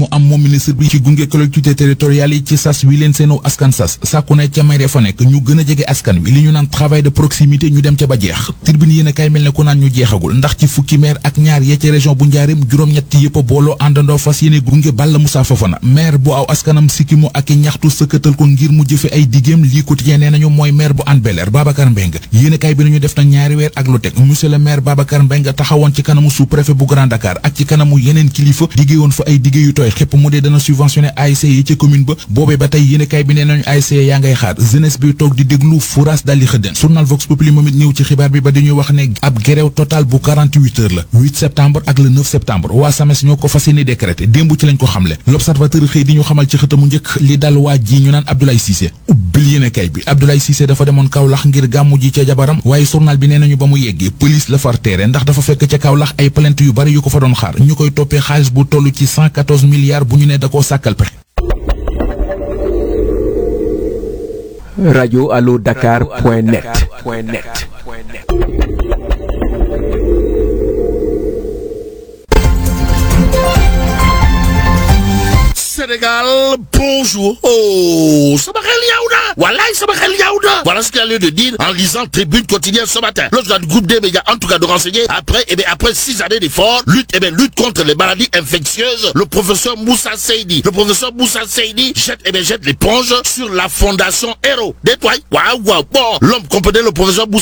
mu am moom ministre bi ci gunge collectivité territoriale yi ci sas wi leen seenu askan sas sàkku ne ca maire fa nekk ñu gën a jege askan wi li ñu naan travail de proximité ñu dem ca ba jeex tribune yéen a kay mel ne ku naan ñu jeexagul ndax ci fukki maire ak ñaar yee ca région bu Njaaréem juróom-ñett yëpp a booloo àndandoo fas yéene gunge Balla Moussa Fofana maire bu aw askanam sikkimu ak i ñaxtu sëkkatal ko ngir mu jëfe ay digéem lii quotidien nee nañu mooy maire bu Hann Bel-Air Babacar Mbengue yéen a kay bi nañu def na ñaari weer ak lu teg monsieur le maire Babacar Mbengue taxawoon ci kanamu sous-préfet bu Grand Dakar ak ci kanamu yeneen kilifa diggée woon fa ay diggé yu tooy xépp mu dee dana subventionné ASC yi ci commune ba boobee ba tey yéen a kay bi nee nañu ASC yaa ngay xaar jeunesse bi toog di déglu fouras daldi xëddeen journal Vox Populi moom it ñëw ci xibaar bi ba di ñuy wax ne ab grève total bu 48 heures la 8 septembre ak le 9 septembre waa SAMES ñoo ko fas yéene décrété démb ci lañ ko xamle l'observateur xëy di ñu xamal ci xëtamu njëkk li dal waa ji ñu naan Abdoulaye Cissé ubbil yéen a kay bi Abdoulaye Cissé dafa demoon Kaolack ngir gàmmu ji ca jabaram waaye journal bi nee nañu ba mu yeggee police la far teere ndax dafa fekk ca Kaolack ay plainte yu bari yu ko fa doon xaar ñu koy toppee xaalis bu toll ci 114 milliards bu ñu ne da koo sàkkal pexe. Radio Allo Dakar.net. Sénégal, bonjour. Oh, ça m'a Wallahi, ça m'a Voilà ce qu'il a lieu de dire en lisant Tribune quotidienne ce matin. Lorsque du groupe des médias, en tout cas de renseigner, après 6 années d'efforts, lutte contre les maladies infectieuses, le professeur Moussa Seydi jette l'éponge sur la fondation Hero. Détoile. Waouh. Bon, l'homme comprenait le professeur Moussa